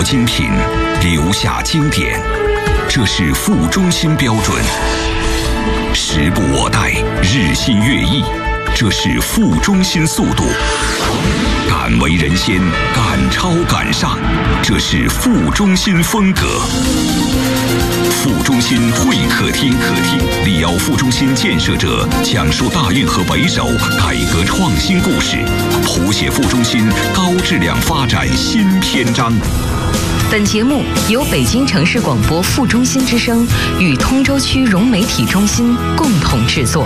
活精品，留下经典，这是副中心标准。时不我待，日新月异，这是副中心速度。敢为人先，敢超敢上，这是副中心风格。副中心会客厅，李敖副中心建设者讲述大运河北首改革创新故事，谱写副中心高质量发展新篇章。 本节目由北京城市广播副中心之声与通州区融媒体中心共同制作。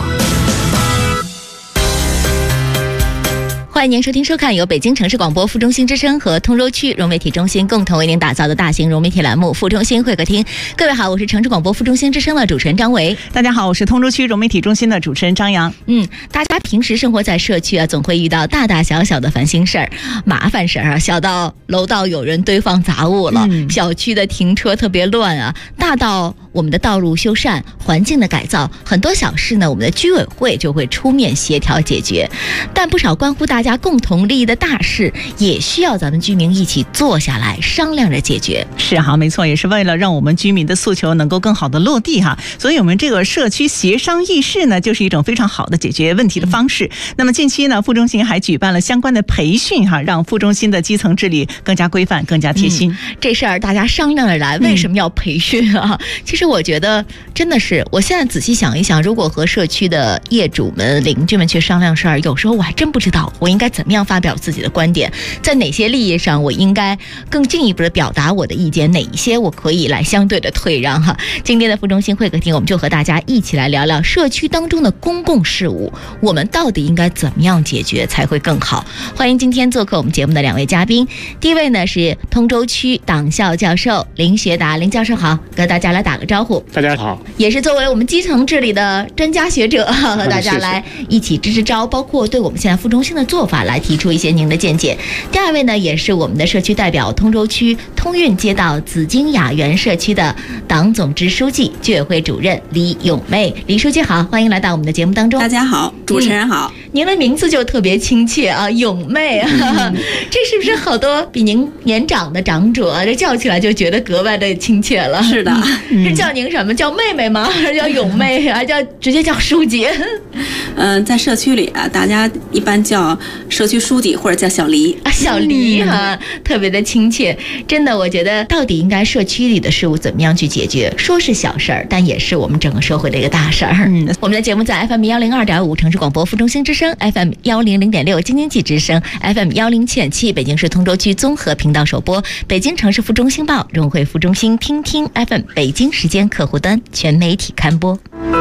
欢迎您收听收看由北京城市广播副中心之声和通州区融媒体中心共同为您打造的大型融媒体栏目副中心会客厅。各位好，我是城市广播副中心之声的主持人张维。 大家好，我是通州区融媒体中心的主持人张扬。 大家平时生活在社区总会遇到大大小小的烦心事儿、麻烦事儿小到楼道有人堆放杂物了，小区的停车特别乱大到我们的道路修缮、环境的改造，很多小事呢，我们的居委会就会出面协调解决。但不少关乎大家共同利益的大事，也需要咱们居民一起坐下来商量着解决。 是没错，也是为了让我们居民的诉求能够更好的落地所以我们这个社区协商议事呢，就是一种非常好的解决问题的方式。那么近期呢，副中心还举办了相关的培训让副中心的基层治理更加规范、更加贴心。 这事儿大家商量着来，为什么要培训其实我觉得真的是，我现在仔细想一想，如果和社区的业主们、邻居们去商量事儿，有时候我还真不知道我应该怎么样发表自己的观点，在哪些利益上我应该更进一步的表达我的意见，哪一些我可以来相对的退让今天的副中心会客厅，我们就和大家一起来聊聊社区当中的公共事务，我们到底应该怎么样解决才会更好。欢迎今天做客我们节目的两位嘉宾，第一位呢是通州区党校教授林学达，林教授好，跟大家来打个招呼。 大家好。 也是作为我们基层治理的专家学者和大家来一起支支招，包括对我们现在副中心的做法来提出一些您的见解。第二位呢也是我们的社区代表，通州区通运街道紫金雅园社区的党总支书记、居委会主任李咏妹。李书记好，欢迎来到我们的节目当中。 大家好，主持人好。 您的名字就特别亲切咏妹这是不是好多比您年长的长者这叫起来就觉得格外的亲切了？ 是的。 是叫您什么？叫妹妹吗？还是叫咏妹？还叫直接叫书记？ 在社区里大家一般叫社区书记或者叫小黎小黎特别的亲切。真的，我觉得到底应该社区里的事物怎么样去解决？说是小事儿，但也是我们整个社会的一个大事儿。我们的节目在 FM 102.5城市广播副中心之声、FM 100.6京津冀之声、FM 107.7北京市通州区综合频道首播，北京城市副中心报、融汇副中心听听 FM 北京时间客户端全媒体刊播。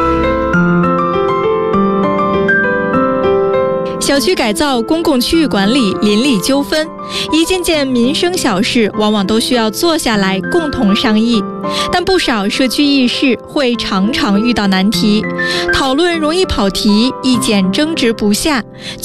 小区改造、公共区域管理、邻里纠纷，一件件民生小事往往都需要坐下来共同商议，但不少社区议事会常常遇到难题，讨论容易跑题，意见争执不下，